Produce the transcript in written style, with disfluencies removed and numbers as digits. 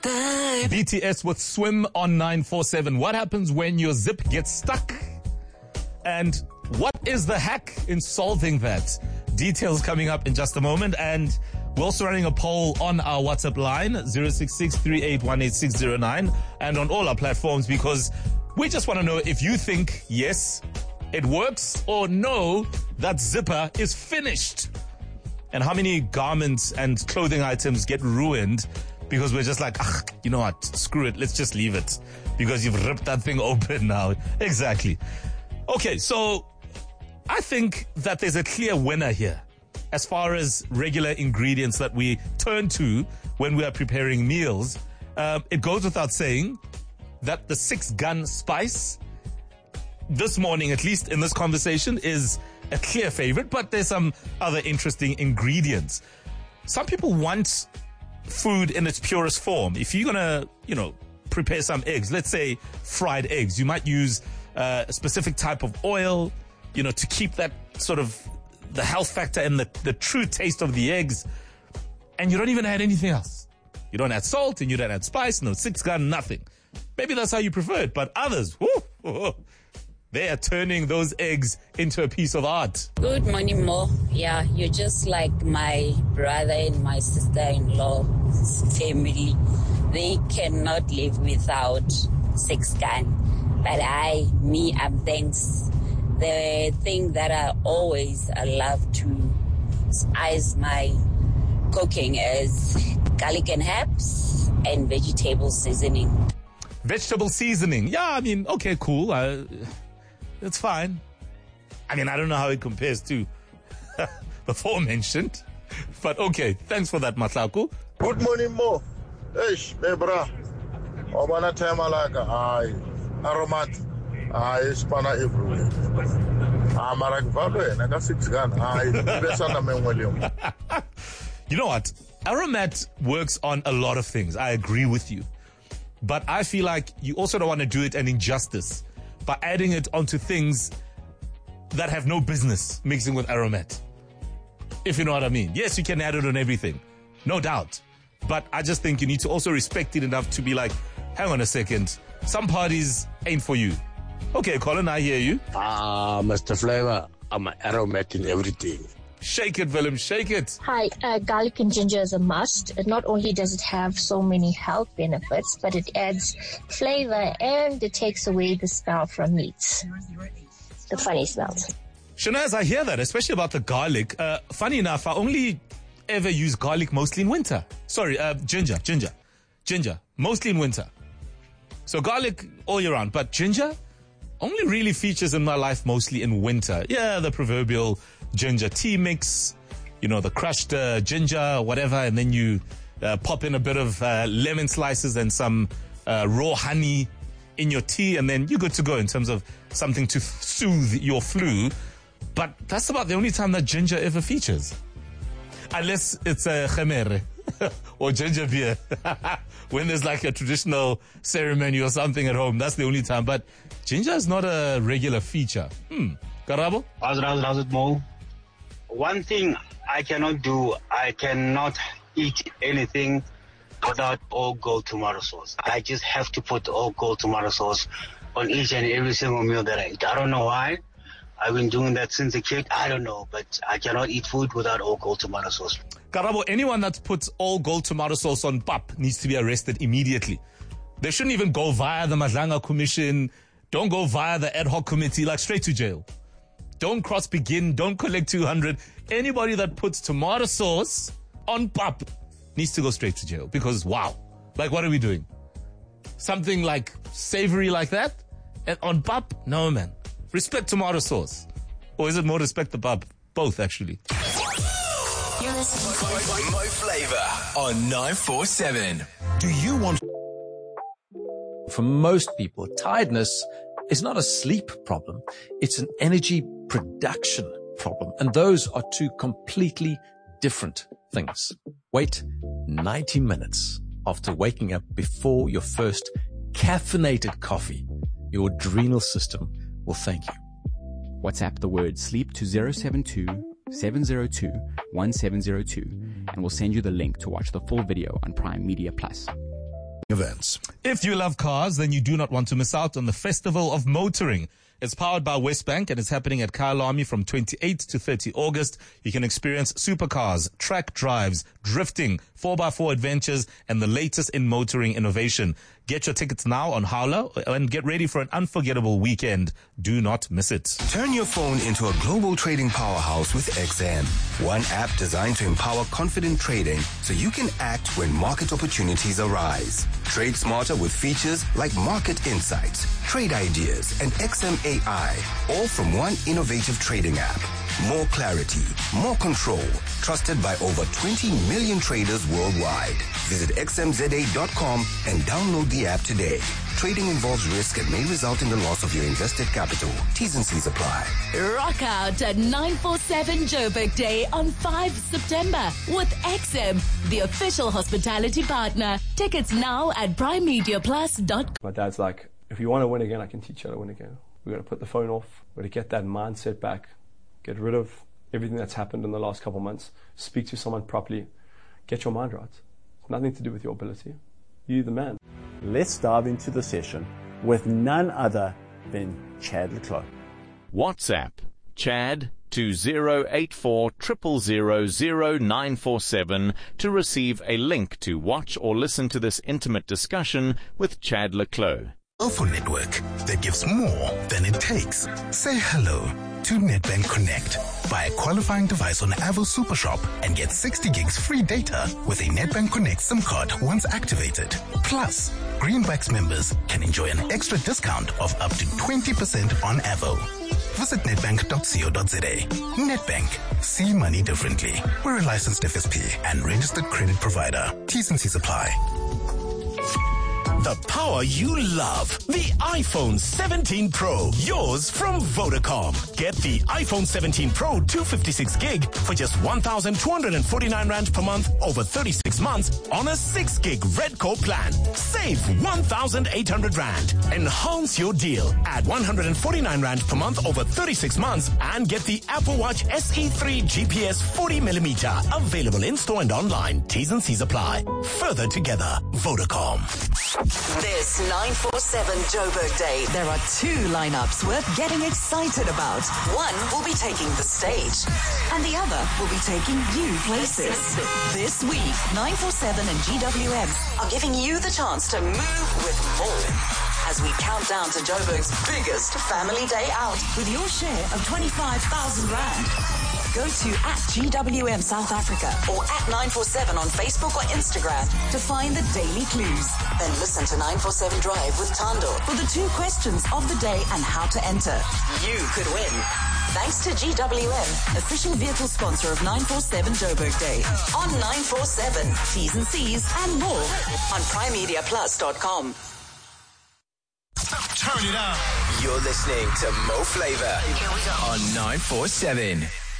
BTS with Swim on 947. What happens when your zip gets stuck? And what is the hack in solving that? Details coming up in just a moment. And we're also running a poll on our WhatsApp line, 066-3818-609, and on all our platforms, because we just want to know if you think, yes, it works, or no, that zipper is finished. And how many garments and clothing items get ruined because we're just like, you know what, screw it, let's just leave it because you've ripped that thing open now. Exactly. Okay, so I think that there's a clear winner here as far as regular ingredients that we turn to when we are preparing meals. It goes without saying that the 6-gun spice this morning, at least in this conversation, is a clear favorite, but there's some other interesting ingredients. Some people want food in its purest form. If you're gonna, prepare some eggs, let's say fried eggs, you might use a specific type of oil, to keep that sort of the health factor and the true taste of the eggs. And you don't even add anything else. You don't add salt and you don't add spice, no 6-gun, nothing. Maybe that's how you prefer it, but others, they are turning those eggs into a piece of art. Good morning, Mo. Yeah, you're just like my brother and my sister-in-law's family. They cannot live without 6-gun. But I'm thanks. The thing that I always love to spice my cooking is garlic and herbs and vegetable seasoning. Vegetable seasoning. Yeah, okay, cool. It's fine. I don't know how it compares to the aforementioned, but okay. Thanks for that, Matlaku. Good morning, Mo. Eish, bra. Obana tema laga. Aromat. Spana everywhere. Marak value. Naga 6-gun. Besana menwelium. You know what? Aromat works on a lot of things. I agree with you. But I feel like you also don't want to do it an injustice by adding it onto things that have no business mixing with aromat. If you know what I mean. Yes, you can add it on everything. No doubt. But I just think you need to also respect it enough to be like, hang on a second. Some parties ain't for you. Okay, Colin, I hear you. Mr. Flavor, I'm an aromat in everything. Shake it, Willem, shake it. Hi, garlic and ginger is a must. Not only does it have so many health benefits, but it adds flavor and it takes away the smell from meats. The funny smells. Shanaz, I hear that, especially about the garlic. Funny enough, I only ever use garlic mostly in winter. Sorry, ginger. Mostly in winter. So garlic all year round, but ginger only really features in my life mostly in winter. Yeah, the proverbial ginger tea mix, the crushed ginger, whatever, and then you pop in a bit of lemon slices and some raw honey in your tea, and then you're good to go in terms of something to soothe your flu. But that's about the only time that ginger ever features. Unless it's a khemere or ginger beer. When there's like a traditional ceremony or something at home, that's the only time. But ginger is not a regular feature. Karabo? How's it, Mo? One thing I cannot do, I cannot eat anything without all gold tomato sauce. I just have to put all gold tomato sauce on each and every single meal that I eat. I don't know why. I've been doing that since a kid. I don't know, but I cannot eat food without all gold tomato sauce. Karabo, anyone that puts all gold tomato sauce on pap needs to be arrested immediately. They shouldn't even go via the Madlanga Commission. Don't go via the ad hoc committee, like straight to jail. Don't cross begin. Don't collect 200. Anybody that puts tomato sauce on pap needs to go straight to jail because, wow, like what are we doing? Something like savory like that? And on pap? No, man. Respect tomato sauce. Or is it more respect the pap? Both, actually. You're listening to Mo Flavor on 947. Do you want... For most people, tiredness is not a sleep problem. It's an energy production problem. And those are two completely different things. Wait 90 minutes after waking up before your first caffeinated coffee. Your adrenal system will thank you. WhatsApp the word sleep to 072 702 1702 and we'll send you the link to watch the full video on Prime Media Plus. events. If you love cars, then you do not want to miss out on the Festival of Motoring. It's powered by Westbank and it's happening at Kyalami from 28 to 30 August. You can experience supercars, track drives, drifting, 4x4 adventures, and the latest in motoring innovation. Get your tickets now on Howler and get ready for an unforgettable weekend. Do not miss it. Turn your phone into a global trading powerhouse with XM. One app designed to empower confident trading so you can act when market opportunities arise. Trade smarter with features like market insights, trade ideas, and XM AI, all from one innovative trading app. More clarity, more control, trusted by over 20 million traders worldwide. Visit xmza.com and download the app today. Trading involves risk and may result in the loss of your invested capital. T's and C's apply. Rock out at 947 Joburg Day on 5 September with XM, the official hospitality partner. Tickets now at primemediaplus.com. My dad's like, if you want to win again, I can teach you how to win again. We're going to put the phone off. We're going to get that mindset back. Get rid of everything that's happened in the last couple of months. Speak to someone properly. Get your mind right. It's nothing to do with your ability. You're the man. Let's dive into the session with none other than Chad le Clos. WhatsApp Chad to 084 000 947 to receive a link to watch or listen to this intimate discussion with Chad le Clos. Alpha Network that gives more than it takes. Say hello to Nedbank Connect. Buy a qualifying device on Avo Super Shop and get 60 gigs free data with a Nedbank Connect SIM card once activated. Plus, Greenbacks members can enjoy an extra discount of up to 20% on Avo. Visit nedbank.co.za. Nedbank. See money differently. We're a licensed FSP and registered credit provider. T's and C's apply. The power you love. The iPhone 17 Pro. Yours from Vodacom. Get the iPhone 17 Pro 256 gig for just 1,249 Rand per month over 36 months on a 6 gig Red Core plan. Save 1,800 Rand. Enhance your deal. Add 149 Rand per month over 36 months and get the Apple Watch SE3 GPS 40mm. Available in store and online. T's and C's apply. Further together. Vodacom. This 947 Joburg Day, there are two lineups worth getting excited about. One will be taking the stage, and the other will be taking you places. This week, 947 and GWM are giving you the chance to move with more as we count down to Joburg's biggest family day out with your share of 25,000 Rand. Go to @GWM South Africa or @947 on Facebook or Instagram to find the daily clues. Then listen to 947 Drive with Tando for the two questions of the day and how to enter. You could win. Thanks to GWM, official vehicle sponsor of 947 Joburg Day. On 947, T's and C's and more on primemediaplus.com. Turn it up. You're listening to Mo Flavor on 947.